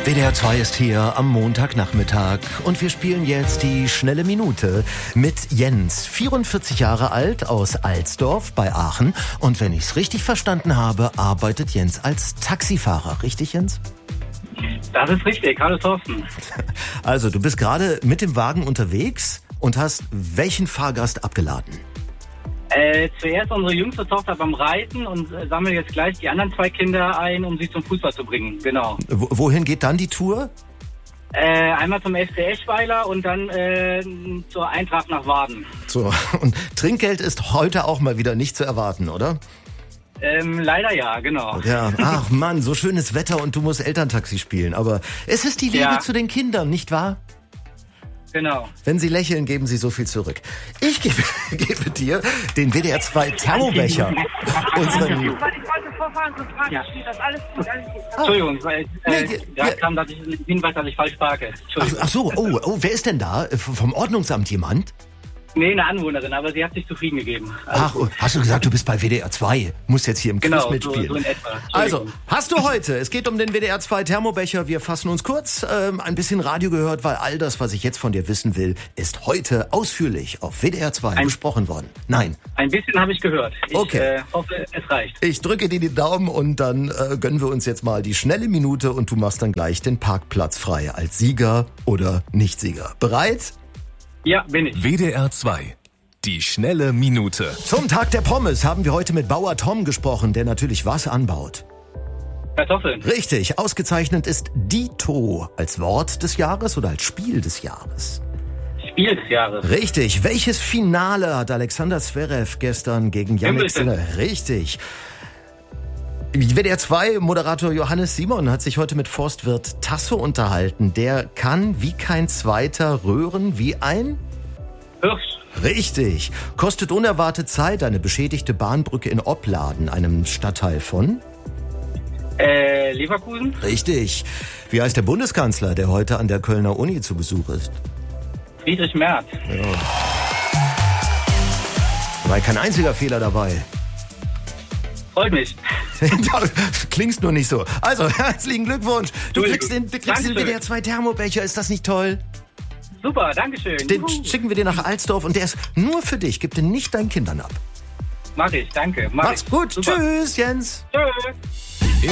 WDR 2 ist hier am Montagnachmittag und wir spielen jetzt die schnelle Minute mit Jens, 44 Jahre alt, aus Alsdorf bei Aachen. Und wenn ich es richtig verstanden habe, arbeitet Jens als Taxifahrer. Richtig, Jens? Das ist richtig. Hallo Thorsten. Also, du bist gerade mit dem Wagen unterwegs und hast welchen Fahrgast abgeladen? Zuerst unsere jüngste Tochter beim Reiten und sammle jetzt gleich die anderen 2 Kinder ein, um sie zum Fußball zu bringen. Genau. Wohin geht dann die Tour? Einmal zum FC Eschweiler und dann zur Eintracht nach Waden. So, und Trinkgeld ist heute auch mal wieder nicht zu erwarten, oder? Leider ja, genau. Ja, ach Mann, so schönes Wetter und du musst Elterntaxi spielen. Aber es ist die Liebe zu den Kindern, nicht wahr? Genau. Wenn sie lächeln, geben sie so viel zurück. Ich gebe dir den WDR 2 Thermobecher. Ich wollte vorfahren, so fragen, das alles gut, alles gut. Entschuldigung, weil gerade kam, dass ich einen Hinweis, dass ich falsch parke. Ach so, wer ist denn da? Vom Ordnungsamt jemand? Nee, eine Anwohnerin, aber sie hat sich zufrieden gegeben. Ach, hast du gesagt, du bist bei WDR 2? Musst jetzt hier im Quiz mitspielen. So in etwa. Also, hast du heute, es geht um den WDR 2 Thermobecher, wir fassen uns kurz, ein bisschen Radio gehört, weil all das, was ich jetzt von dir wissen will, ist heute ausführlich auf WDR 2 besprochen worden. Nein. Ein bisschen habe ich gehört. Okay. Ich hoffe, es reicht. Ich drücke dir die Daumen und dann gönnen wir uns jetzt mal die schnelle Minute und du machst dann gleich den Parkplatz frei als Sieger oder Nicht-Sieger. Bereit? Ja, bin ich. WDR 2. Die schnelle Minute. Zum Tag der Pommes haben wir heute mit Bauer Tom gesprochen, der natürlich was anbaut. Kartoffeln. Richtig, ausgezeichnet ist Dito als Wort des Jahres oder als Spiel des Jahres. Spiel des Jahres. Richtig, welches Finale hat Alexander Zverev gestern gegen Jannik Sinner? Richtig. WDR 2 Moderator Johannes Simon hat sich heute mit Forstwirt Tasso unterhalten. Der kann wie kein zweiter röhren wie ein Hirsch. Richtig. Kostet unerwartet Zeit eine beschädigte Bahnbrücke in Opladen, einem Stadtteil von? Leverkusen. Richtig. Wie heißt der Bundeskanzler, der heute an der Kölner Uni zu Besuch ist? Friedrich Merz. Ja. War kein einziger Fehler dabei. Freut mich. Klingst nur nicht so. Also, herzlichen Glückwunsch. Du kriegst den WDR 2 Thermobecher. Ist das nicht toll? Super, dankeschön. Den schicken wir dir nach Alsdorf und der ist nur für dich. Gib den nicht deinen Kindern ab. Mach ich, danke. Mach's gut. Super. Tschüss, Jens. Tschüss.